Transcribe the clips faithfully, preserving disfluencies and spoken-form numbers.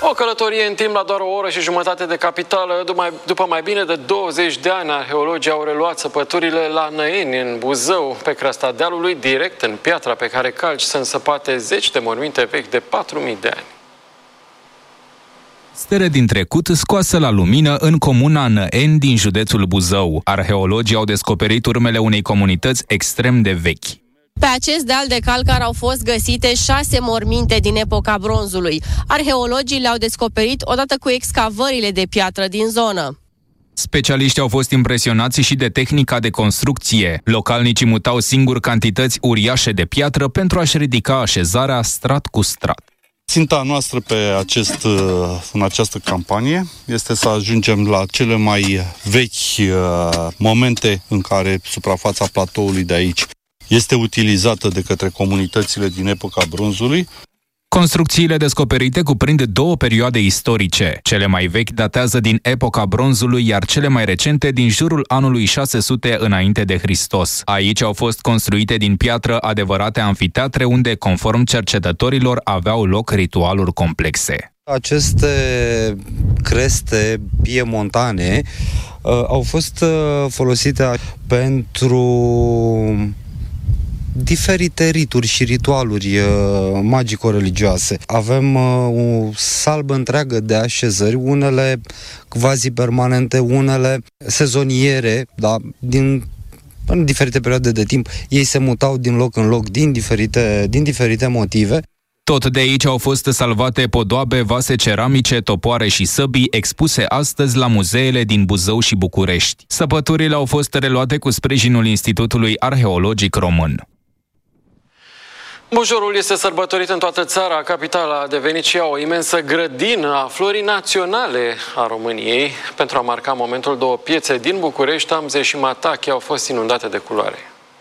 O călătorie în timp la doar o oră și jumătate de capitală. După mai bine de douăzeci de ani, arheologii au reluat săpăturile la Năeni, în Buzău. Pe creasta dealului, direct în piatra pe care calci, sunt săpate zeci de morminte vechi de patru mii de ani. Stere din trecut scoasă la lumină în comuna Năeni din județul Buzău. Arheologii au descoperit urmele unei comunități extrem de vechi. Pe acest deal de calcar au fost găsite șase morminte din epoca bronzului. Arheologii le-au descoperit odată cu excavările de piatră din zonă. Specialiștii au fost impresionați și de tehnica de construcție. Localnicii mutau singur cantități uriașe de piatră pentru a-și ridica așezarea strat cu strat. Ținta noastră pe acest, în această campanie este să ajungem la cele mai vechi momente în care suprafața platoului de aici este utilizată de către comunitățile din epoca bronzului. Construcțiile descoperite cuprind două perioade istorice. Cele mai vechi datează din epoca bronzului, iar cele mai recente din jurul anului șase sute înainte de Hristos. Aici au fost construite din piatră adevărate amfiteatre unde, conform cercetătorilor, aveau loc ritualuri complexe. Aceste creste piemontane uh, au fost uh, folosite pentru diferite rituri și ritualuri uh, magico-religioase. Avem uh, o salbă întreagă de așezări, unele quasi-permanente, unele sezoniere, da, din în diferite perioade de timp. Ei se mutau din loc în loc din diferite, din diferite motive. Tot de aici au fost salvate podoabe, vase ceramice, topoare și săbii, expuse astăzi la muzeele din Buzău și București. Săpăturile au fost reluate cu sprijinul Institutului Arheologic Român. Bujorul este sărbătorit în toată țara. Capitala a devenit și ea o imensă grădină a florii naționale a României. Pentru a marca momentul, două piețe din București, Amze și Matache, au fost inundate de culoare.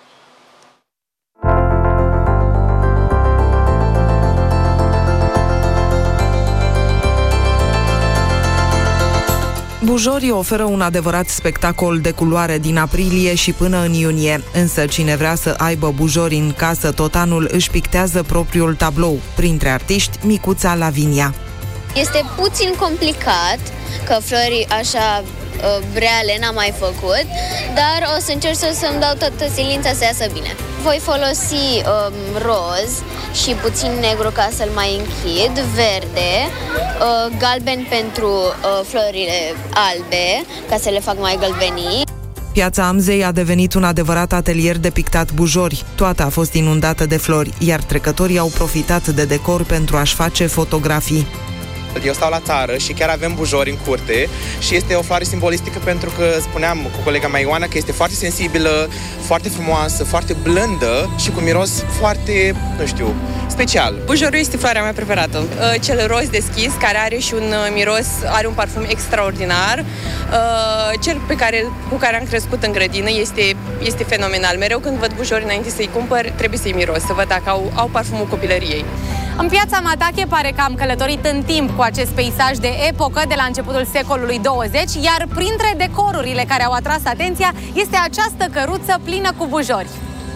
Bujorii oferă un adevărat spectacol de culoare din aprilie și până în iunie, însă cine vrea să aibă bujori în casă tot anul își pictează propriul tablou. Printre artiști, Micuța Lavinia. Este puțin complicat, că flori așa reale n-am mai făcut, dar o să încerc să, să-mi dau toată silința să iasă bine. Voi folosi um, roz și puțin negru ca să-l mai închid, verde, uh, galben pentru uh, florile albe, ca să le fac mai gălbeni. Piața Amzei a devenit un adevărat atelier de pictat bujori. Toată a fost inundată de flori, iar trecătorii au profitat de decor pentru a-și face fotografii. Eu stau la țară și chiar avem bujori în curte și este o floare simbolistică pentru că spuneam cu colega mea Ioana că este foarte sensibilă, foarte frumoasă, foarte blândă și cu miros foarte, nu știu, special. Bujorul este floarea mea preferată. Cel roz deschis, care are și un miros, are un parfum extraordinar. Cel pe care, cu care am crescut în grădină este, este fenomenal. Mereu când văd bujori înainte să-i cumpăr, trebuie să-i miros, să văd dacă au, au parfumul copilăriei. În piața Matache pare că am călătorit în timp cu acest peisaj de epocă de la începutul secolului douăzeci, iar printre decorurile care au atras atenția este această căruță plină cu bujori.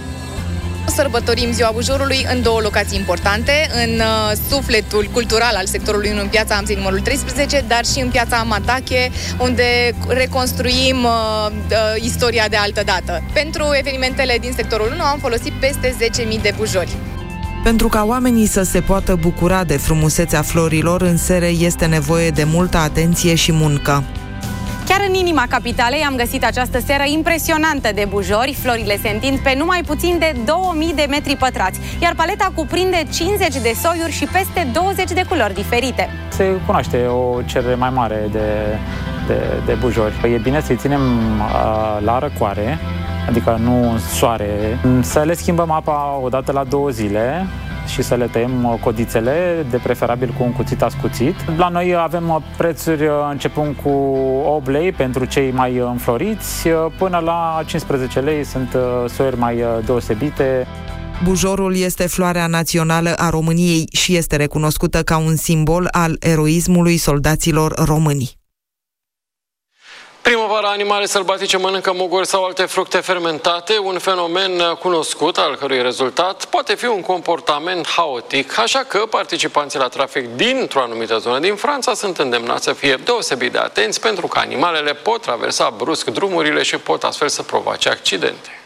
Sărbătorim Ziua Bujorului în două locații importante, în uh, sufletul cultural al sectorului unu, în piața Amzei numărul treisprezece, dar și în piața Matache, unde reconstruim uh, uh, istoria de altă dată. Pentru evenimentele din sectorul unu am folosit peste zece mii de bujori. Pentru ca oamenii să se poată bucura de frumusețea florilor, în sere este nevoie de multă atenție și muncă. Chiar în inima capitalei am găsit această seră impresionantă de bujori. Florile se întind pe numai puțin de două mii de metri pătrați, iar paleta cuprinde cincizeci de soiuri și peste douăzeci de culori diferite. Se cunoaște o cerere mai mare de, de, de bujori. E bine să-i ținem uh, la răcoare, adică nu în soare, să le schimbăm apa odată la două zile și să le tăiem codițele, de preferabil cu un cuțit ascuțit. La noi avem prețuri începând cu opt lei pentru cei mai înfloriți, până la cincisprezece lei sunt soiuri mai deosebite. Bujorul este floarea națională a României și este recunoscută ca un simbol al eroismului soldaților români. Primăvara, animale sălbatice mănâncă moguri sau alte fructe fermentate, un fenomen cunoscut, al cărui rezultat poate fi un comportament haotic, așa că participanții la trafic dintr-o anumită zonă din Franța sunt îndemnați să fie deosebit de atenți, pentru că animalele pot traversa brusc drumurile și pot astfel să provoace accidente.